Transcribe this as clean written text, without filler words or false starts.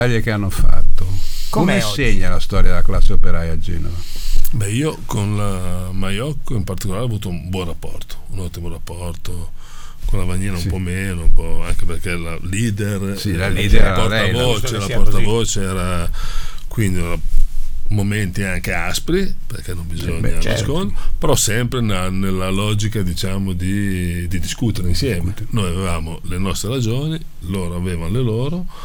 che hanno fatto. Com'è Come oggi? segna la storia della classe operaia a Genova? Beh, io con la Maiocco in particolare ho avuto un buon rapporto, un ottimo rapporto. Con la Vagnina un Sì. po' meno, un po', anche perché la leader, Sì, la leader era lei, la sia portavoce era, quindi momenti anche aspri, perché non bisogna nascondere, però sempre nella logica, diciamo, di discutere insieme. Noi avevamo le nostre ragioni, loro avevano le loro,